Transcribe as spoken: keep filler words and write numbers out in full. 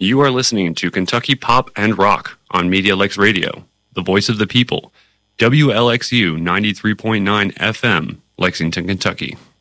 You are listening to Kentucky Pop and Rock on MediaLex Radio, the voice of the people, W L X U ninety-three point nine F M, Lexington, Kentucky.